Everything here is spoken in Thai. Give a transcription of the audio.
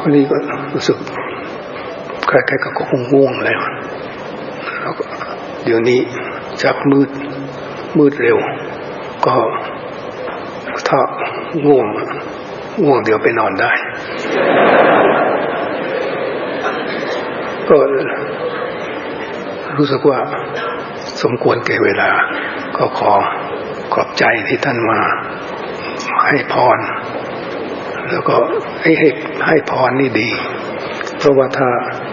วันนี้ก็รู้สึกใครๆก็คงง่วงแล้วเดี๋ยวนี้จากมืดเร็วก็ถ้าง่วงเดี๋ยวไปนอนได้ก็รู้สึกว่าสมควรแก่เวลาก็ขอบใจที่ท่านมาให้พรแล้วก็ให้พรนี่ดีเพราะว่าถ้า